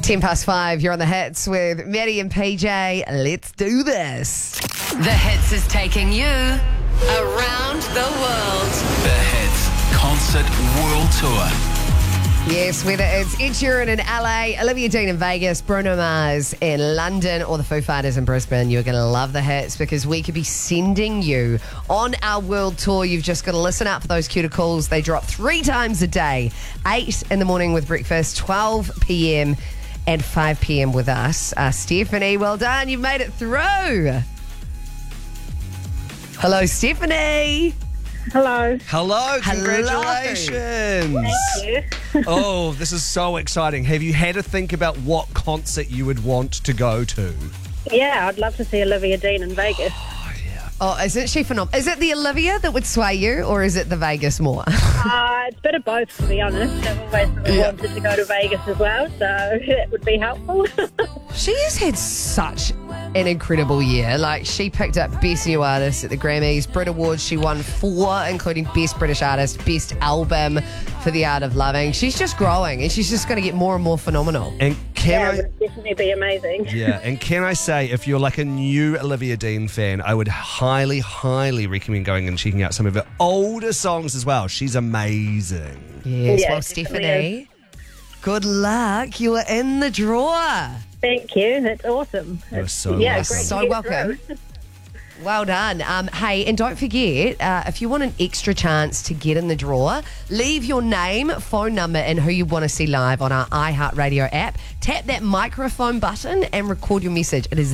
5:10, you're on the hits with Maddie and PJ. Let's do this. The Hits is taking you around the world. The Hits Concert World Tour. Yes, whether it's Ed Sheeran in LA, Olivia Dean in Vegas, Bruno Mars in London, or the Foo Fighters in Brisbane, you're going to love the hits because we could be sending you on our world tour. You've just got to listen out for those cuticles. They drop 3 times a day, 8 in the morning with breakfast, 12 p.m. and 5 p.m. with us. Stephanie, well done. You've made it through. Hello, Stephanie. Hello. Hello, congratulations. Thank you. Oh, this is so exciting. Have you had to think about what concert you would want to go to? Yeah, I'd love to see Olivia Dean in Vegas. Oh, isn't she phenomenal? Is it the Olivia that would sway you, or is it the Vegas more? It's a bit of both, to be honest. I've always wanted to go to Vegas as well, so that would be helpful. She has had such an incredible year. Like, she picked up Best New Artist at the Grammys, Brit Awards. She won 4, including Best British Artist, Best Album for The Art of Loving. She's just growing, and she's just going to get more and more phenomenal. And Yeah, it would definitely be amazing. and can I say, if you're like a new Olivia Dean fan, I would highly, highly recommend going and checking out some of her older songs as well. She's amazing. Yes, Yeah, well, it definitely Stephanie, good luck. You are in the draw. Thank you. That's awesome. You're so yeah, awesome. great to So get welcome. through. Well done. Hey, and don't forget, if you want an extra chance to get in the draw, leave your name, phone number, and who you want to see live on our iHeartRadio app. Tap that microphone button and record your message. It is